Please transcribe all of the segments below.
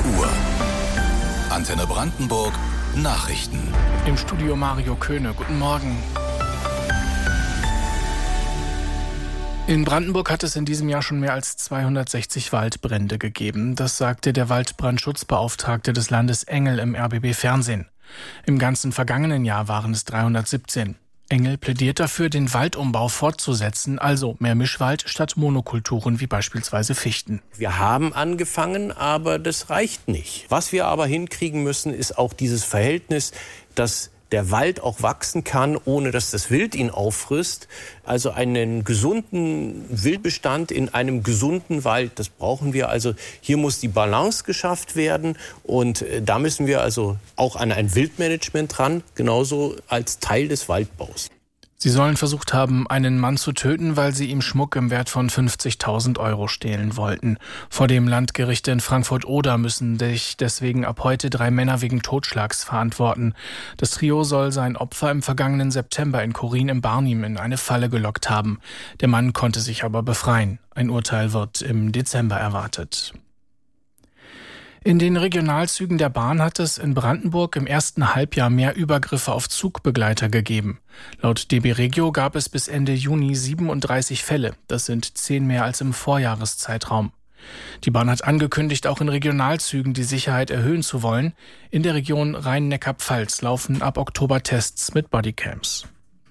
Uhr. Antenne Brandenburg Nachrichten. Im Studio Mario Köhne. Guten Morgen. In Brandenburg hat es in diesem Jahr schon mehr als 260 Waldbrände gegeben. Das sagte der Waldbrandschutzbeauftragte des Landes Engel im RBB Fernsehen. Im ganzen vergangenen Jahr waren es 317. Engel plädiert dafür, den Waldumbau fortzusetzen, also mehr Mischwald statt Monokulturen wie beispielsweise Fichten. Wir haben angefangen, aber das reicht nicht. Was wir aber hinkriegen müssen, ist auch dieses Verhältnis, dass der Wald auch wachsen kann, ohne dass das Wild ihn auffrisst. Also einen gesunden Wildbestand in einem gesunden Wald, das brauchen wir. Also hier muss die Balance geschafft werden und da müssen wir also auch an ein Wildmanagement ran, genauso als Teil des Waldbaus. Sie sollen versucht haben, einen Mann zu töten, weil sie ihm Schmuck im Wert von 50.000 € stehlen wollten. Vor dem Landgericht in Frankfurt-Oder müssen sich deswegen ab heute 3 Männer wegen Totschlags verantworten. Das Trio soll sein Opfer im vergangenen September in Chorin im Barnim in eine Falle gelockt haben. Der Mann konnte sich aber befreien. Ein Urteil wird im Dezember erwartet. In den Regionalzügen der Bahn hat es in Brandenburg im ersten Halbjahr mehr Übergriffe auf Zugbegleiter gegeben. Laut DB Regio gab es bis Ende Juni 37 Fälle. Das sind 10 mehr als im Vorjahreszeitraum. Die Bahn hat angekündigt, auch in Regionalzügen die Sicherheit erhöhen zu wollen. In der Region Rhein-Neckar-Pfalz laufen ab Oktober Tests mit Bodycams.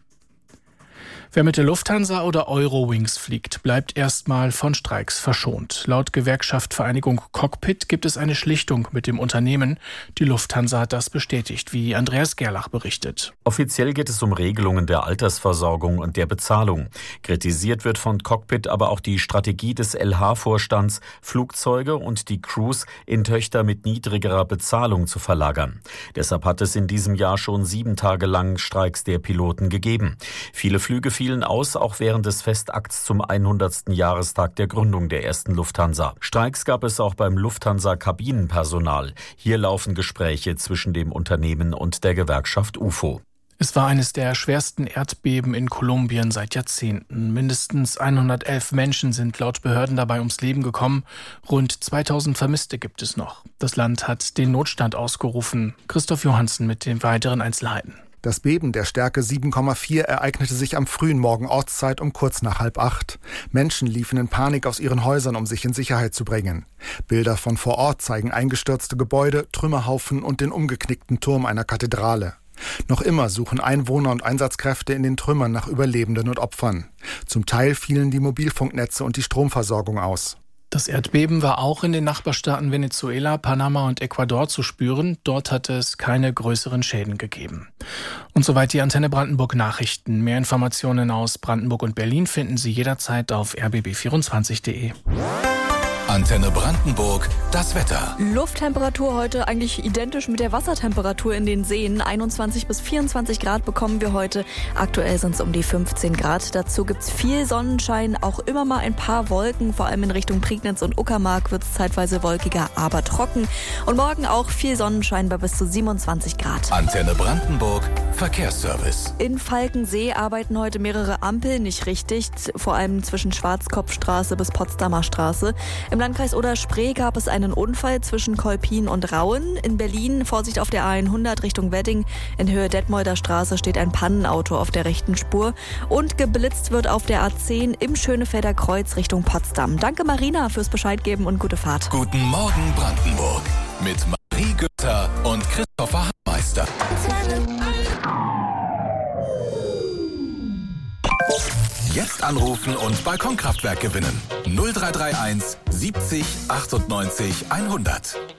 Wer mit der Lufthansa oder Eurowings fliegt, bleibt erstmal von Streiks verschont. Laut Gewerkschaft-Vereinigung Cockpit gibt es eine Schlichtung mit dem Unternehmen. Die Lufthansa hat das bestätigt, wie Andreas Gerlach berichtet. Offiziell geht es um Regelungen der Altersversorgung und der Bezahlung. Kritisiert wird von Cockpit aber auch die Strategie des LH-Vorstands, Flugzeuge und die Crews in Töchter mit niedrigerer Bezahlung zu verlagern. Deshalb hat es in diesem Jahr schon 7 Tage lang Streiks der Piloten gegeben. Viele Flüge fielen aus, auch während des Festakts zum 100. Jahrestag der Gründung der ersten Lufthansa. Streiks gab es auch beim Lufthansa-Kabinenpersonal. Hier laufen Gespräche zwischen dem Unternehmen und der Gewerkschaft UFO. Es war eines der schwersten Erdbeben in Kolumbien seit Jahrzehnten. Mindestens 111 Menschen sind laut Behörden dabei ums Leben gekommen. Rund 2000 Vermisste gibt es noch. Das Land hat den Notstand ausgerufen. Christoph Johansen mit den weiteren Einzelheiten. Das Beben der Stärke 7,4 ereignete sich am frühen Morgen Ortszeit um kurz nach 7:30. Menschen liefen in Panik aus ihren Häusern, um sich in Sicherheit zu bringen. Bilder von vor Ort zeigen eingestürzte Gebäude, Trümmerhaufen und den umgeknickten Turm einer Kathedrale. Noch immer suchen Einwohner und Einsatzkräfte in den Trümmern nach Überlebenden und Opfern. Zum Teil fielen die Mobilfunknetze und die Stromversorgung aus. Das Erdbeben war auch in den Nachbarstaaten Venezuela, Panama und Ecuador zu spüren. Dort hatte es keine größeren Schäden gegeben. Und soweit die Antenne Brandenburg Nachrichten. Mehr Informationen aus Brandenburg und Berlin finden Sie jederzeit auf rbb24.de. Antenne Brandenburg, das Wetter. Lufttemperatur heute eigentlich identisch mit der Wassertemperatur in den Seen. 21 bis 24 Grad bekommen wir heute. Aktuell sind es um die 15 Grad. Dazu gibt es viel Sonnenschein, auch immer mal ein paar Wolken. Vor allem in Richtung Prignitz und Uckermark wird es zeitweise wolkiger, aber trocken. Und morgen auch viel Sonnenschein bei bis zu 27 Grad. Antenne Brandenburg, Verkehrsservice. In Falkensee arbeiten heute mehrere Ampeln nicht richtig, vor allem zwischen Schwarzkopfstraße bis Potsdamer Straße. Im Landkreis Oder-Spree gab es einen Unfall zwischen Kolpin und Rauen. In Berlin Vorsicht auf der A100 Richtung Wedding. In Höhe Detmolder Straße steht ein Pannenauto auf der rechten Spur. Und geblitzt wird auf der A10 im Schönefelder Kreuz Richtung Potsdam. Danke Marina fürs Bescheidgeben und gute Fahrt. Guten Morgen Brandenburg mit Marie Götter und Christopher Hartmeister. Jetzt anrufen und Balkonkraftwerk gewinnen. 0331 70 98 100.